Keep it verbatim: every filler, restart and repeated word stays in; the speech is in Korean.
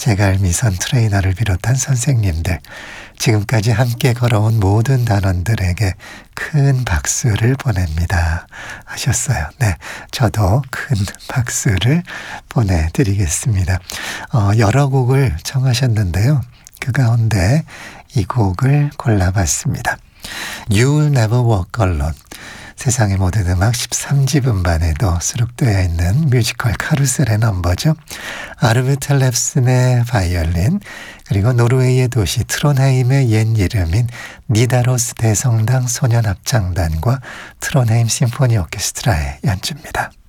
제갈미선 트레이너를 비롯한 선생님들, 지금까지 함께 걸어온 모든 단원들에게 큰 박수를 보냅니다 하셨어요. 네, 저도 큰 박수를 보내드리겠습니다. 어, 여러 곡을 청하셨는데요. 그 가운데 이 곡을 골라봤습니다. You'll Never Walk Alone. 세상의 모든 음악 십삼 집 음반에도 수록되어 있는 뮤지컬 카루셀의 넘버죠. 아르베트 랩슨의 바이올린, 그리고 노르웨이의 도시 트론헤임의 옛 이름인 니다로스 대성당 소년합창단과 트론헤임 심포니 오케스트라의 연주입니다.